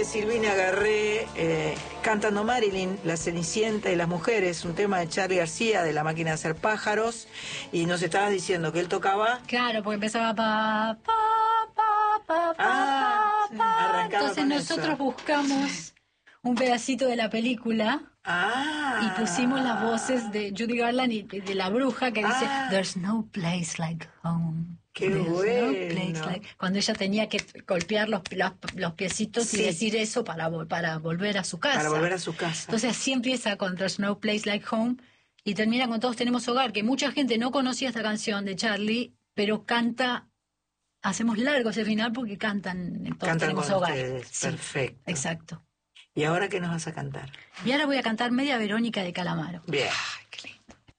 de Silvina Garré cantando Marilyn, La Cenicienta y las mujeres, un tema de Charly García de La Máquina de Hacer Pájaros, y nos estabas diciendo que él tocaba... Claro, porque empezaba pa, pa, pa, pa, pa, sí, pa. arrancaba Entonces con nosotros eso. buscamos un pedacito de la película y pusimos las voces de Judy Garland y de la bruja que dice There's no place like home. ¡Qué There's bueno! No place like... Cuando ella tenía que golpear los piecitos y decir eso para volver a su casa. Para volver a su casa. Entonces así empieza con There's no place like home y termina con Todos tenemos hogar, que mucha gente no conocía esta canción de Charly, pero canta... Hacemos largo ese final porque cantan Todos tenemos con hogar. ustedes. Sí, Perfecto. Exacto. ¿Y ahora qué nos vas a cantar? Y ahora voy a cantar Media Verónica de Calamaro. Bien. Ay, qué lindo.